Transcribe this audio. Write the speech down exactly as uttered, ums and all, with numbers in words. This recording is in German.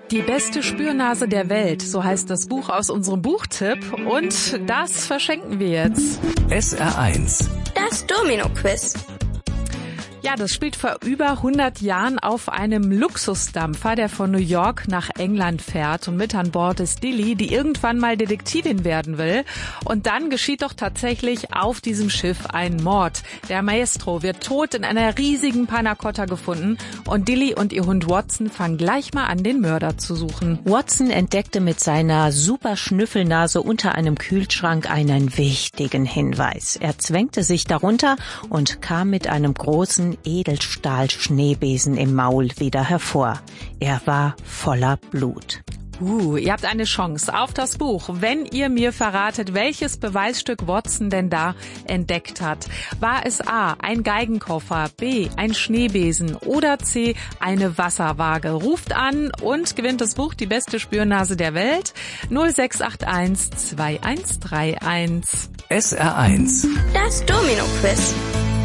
Die beste Spürnase der Welt, so heißt das Buch aus unserem Buchtipp. Und das verschenken wir jetzt. S R eins. Das Domino-Quiz. Ja, das spielt vor über hundert Jahren auf einem Luxusdampfer, der von New York nach England fährt. Und mit an Bord ist Dilly, die irgendwann mal Detektivin werden will. Und dann geschieht doch tatsächlich auf diesem Schiff ein Mord. Der Maestro wird tot in einer riesigen Panna-Cotta gefunden. Und Dilly und ihr Hund Watson fangen gleich mal an, den Mörder zu suchen. Watson entdeckte mit seiner super Schnüffelnase unter einem Kühlschrank einen wichtigen Hinweis. Er zwängte sich darunter und kam mit einem großen Edelstahl-Schneebesen im Maul wieder hervor. Er war voller Blut. Uh, ihr habt eine Chance auf das Buch, wenn ihr mir verratet, welches Beweisstück Watson denn da entdeckt hat. War es A, ein Geigenkoffer, B, ein Schneebesen oder C, eine Wasserwaage? Ruft an und gewinnt das Buch Die beste Spürnase der Welt. null sechs acht eins zwei eins drei eins. S R eins. Das Domino-Quiz.